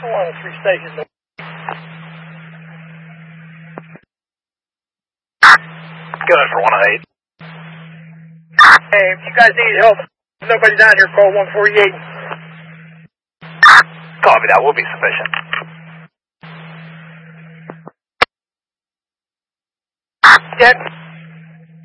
Along the 3 stations. Go ahead for 108. Hey, if you guys need help, nobody down here, call 148. Copy that, will be sufficient. Jet.